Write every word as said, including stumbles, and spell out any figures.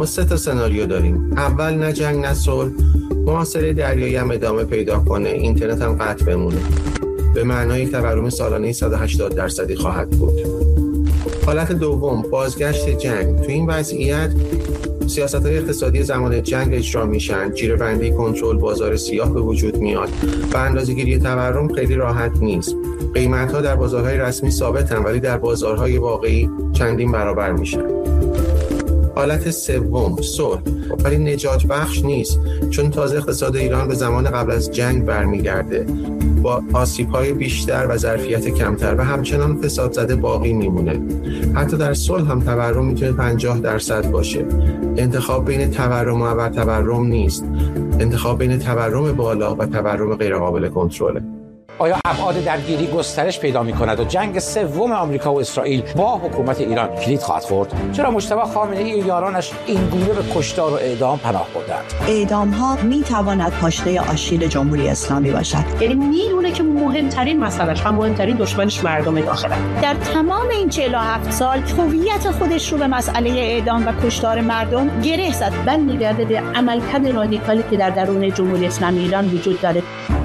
ما سه تا سناریو داریم. اول نه جنگ نه صلح، محاصره دریایی هم ادامه پیدا کنه، اینترنت هم قطع بمونه. به معنای تورم سالانه صد و هشتاد درصدی خواهد بود. حالت دوم، بازگشت جنگ. تو این وضعیت سیاست‌های اقتصادی زمان جنگ اجرا میشن، جیره‌بندی، کنترل، بازار سیاه به وجود میاد و اندازه‌گیری تورم خیلی راحت نیست. قیمت‌ها در بازارهای رسمی ثابتن ولی در بازارهای واقعی چندین برابر میشن. حالت سوم، صلح، ولی نجات بخش نیست، چون تازه اقتصاد ایران به زمان قبل از جنگ برمیگرده با آسیب‌های بیشتر و ظرفیت کمتر و همچنان فساد زده باقی میمونه. حتی در صلح هم تورم میتونه پنجاه درصد باشه. انتخاب بین تورم و ابر تورم نیست. انتخاب بین تورم بالا و تورم غیر قابل کنترله. آیا ابعاد درگیری گسترش پیدا می‌کند و جنگ سوم آمریکا و اسرائیل با حکومت ایران کلید خواهد خورد؟ چرا مجتبی خامنه‌ای و یارانش این گونه به کشتار و اعدام پناه بردند؟ اعدام‌ها می‌تواند پاشنه آشیل جمهوری اسلامی باشد. یعنی میدونه که مهمترین مسئله‌اش و مهمترین دشمنش مردم داخله. در تمام این چهل و هفت سال هویت خودش رو به مسئله اعدام و کشتار مردم گره زد. من می‌گرده به عملکرد رادیکالی که در درون جمهوری اسلامی ایران وجود داره.